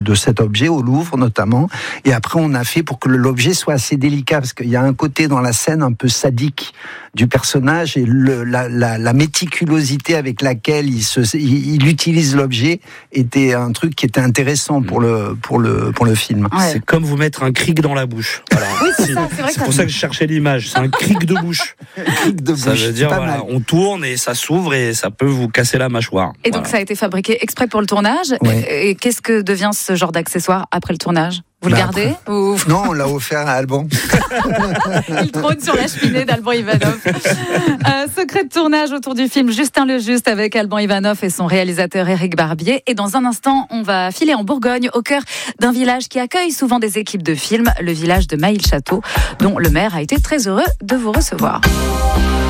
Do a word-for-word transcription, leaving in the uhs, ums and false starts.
de cet objet au Louvre notamment, et après on a fait pour que l'objet soit assez délicat, parce qu'il y a un côté dans la scène un peu sadique du personnage, et le, la, la, la méticulosité avec laquelle il, se, il, il utilise l'objet était un truc qui était intéressant pour le, pour le, pour le film. Ouais. C'est comme vous mettre un cric dans la bouche. Voilà. Oui, c'est ça, c'est vrai C'est que pour ça... ça que je cherchais l'image. C'est un cric de bouche. Cric de Ça bouche, veut dire, pas voilà, mal. on tourne et ça s'ouvre et ça peut vous casser la mâchoire. Et donc Voilà. ça a été fabriqué exprès pour le tournage. Ouais. Et, et qu'est-ce que devient ce genre d'accessoire après le tournage ? Vous le Bah, gardez ou... Non, on l'a offert à Alban. Il trône sur la cheminée d'Alban Ivanov. Euh, secret de tournage autour du film Justin le Juste avec Alban Ivanov et son réalisateur Éric Barbier. Et dans un instant, on va filer en Bourgogne, au cœur d'un village qui accueille souvent des équipes de films, le village de Maïl-Château, dont le maire a été très heureux de vous recevoir.